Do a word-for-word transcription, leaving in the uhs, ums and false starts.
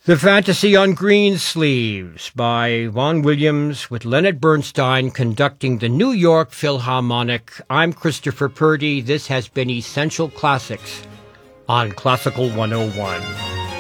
The Fantasy on Green Sleeves by Vaughan Williams with Leonard Bernstein conducting the New York Philharmonic. I'm Christopher Purdy. This has been Essential Classics on Classical one oh one.